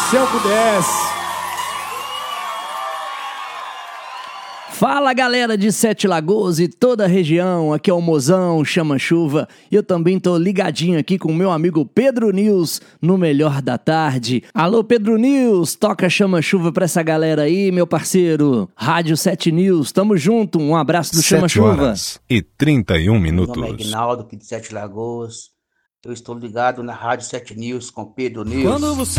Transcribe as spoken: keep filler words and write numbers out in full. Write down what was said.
Se eu pudesse. Fala galera de Sete Lagoas e toda a região, aqui é o Mozão, Chama Chuva, e eu também tô ligadinho aqui com o meu amigo Pedro News no Melhor da Tarde. Alô Pedro News, toca Chama Chuva pra essa galera aí, meu parceiro. Rádio Sete News, tamo junto, um abraço do Chama Chuva. sete horas e trinta e um minutos. Meu nome é Aguinaldo, aqui de Sete Lagoas. Eu estou ligado na Rádio Sete News com Pedro News. Quando você